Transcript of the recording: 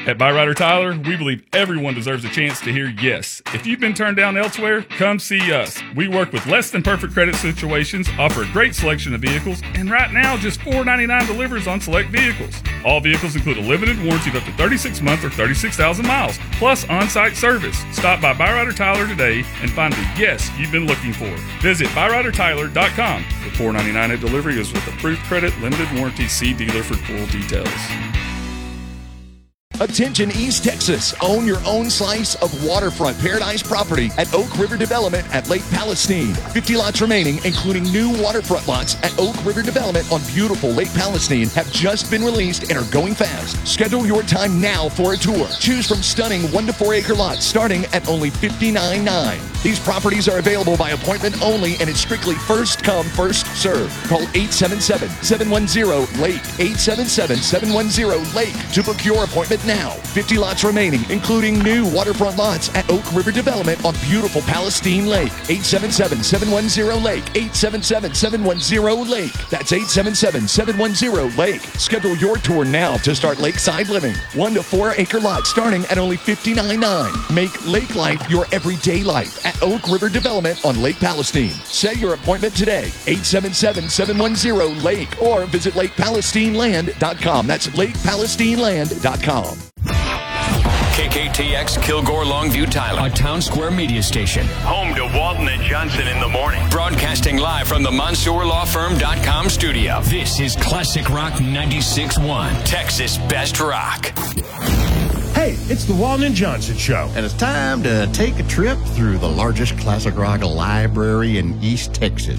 At Byrider Tyler, we believe everyone deserves a chance to hear yes. If you've been turned down elsewhere, come see us. We work with less than perfect credit situations, offer a great selection of vehicles, and right now just $4.99 delivers on select vehicles. All vehicles include a limited warranty of up to 36 months or 36,000 miles, plus on-site service. Stop by Byrider Tyler today and find the yes you've been looking for. Visit ByriderTyler.com. The $4.99 at delivery is with approved credit, limited warranty. See dealer for full details. Attention East Texas. Own your own slice of waterfront paradise property at Oak River Development at Lake Palestine. 50 lots remaining, including new waterfront lots at Oak River Development on beautiful Lake Palestine, have just been released and are going fast. Schedule your time now for a tour. Choose from stunning 1 to 4 acre lots starting at only $59.9. These properties are available by appointment only, and it's strictly first come, first served. Call 877-710-LAKE, 877-710-LAKE to book your appointment now. 50 lots remaining, including new waterfront lots at Oak River Development on beautiful Palestine Lake. 877-710-LAKE, 877-710-LAKE. That's 877-710-LAKE. Schedule your tour now to start lakeside living. 1 to 4 acre lots starting at only $59.9. Make lake life your everyday life at Oak River Development on Lake Palestine. Set your appointment today, 877-710-LAKE, or visit LakePalestineLand.com. That's LakePalestineLand.com. KKTX Kilgore Longview Tyler, a Town Square media station. Home to Walton and Johnson in the morning. Broadcasting live from the MonsourLawFirm.com studio. This is Classic Rock 96.1, Texas Best Rock. Hey, it's the Walton and Johnson Show. And it's time to take a trip through the largest classic rock library in East Texas.